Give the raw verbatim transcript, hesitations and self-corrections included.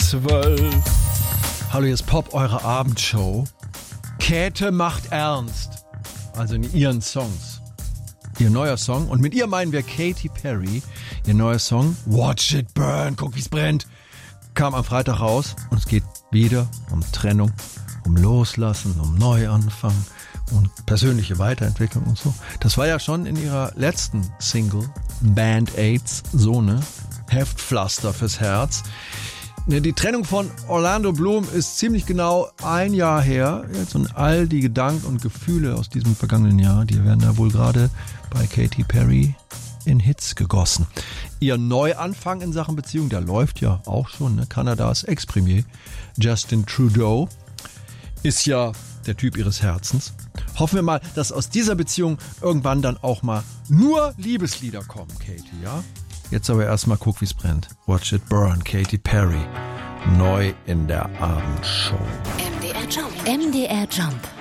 zwölf. Hallo, hier ist Pop, eure Abendshow. Käthe macht ernst. Also in ihren Songs. Ihr neuer Song, und mit ihr meinen wir Katy Perry. Ihr neuer Song, Watch It Burn, guck wie's brennt, kam am Freitag raus. Und es geht wieder um Trennung, um Loslassen, um Neuanfang und persönliche Weiterentwicklung und so. Das war ja schon in ihrer letzten Single, Band-Aids, so ne, Heftpflaster fürs Herz. Die Trennung von Orlando Bloom ist ziemlich genau ein Jahr her. Jetzt, und all die Gedanken und Gefühle aus diesem vergangenen Jahr, die werden da wohl gerade bei Katy Perry in Hits gegossen. Ihr Neuanfang in Sachen Beziehung, der läuft ja auch schon. Ne? Kanadas Ex-Premier Justin Trudeau ist ja der Typ ihres Herzens. Hoffen wir mal, dass aus dieser Beziehung irgendwann dann auch mal nur Liebeslieder kommen, Katy, ja? Jetzt aber erstmal guck, wie's brennt. Watch It Burn, Katy Perry. Neu in der Abendshow. M D R Jump. M D R Jump.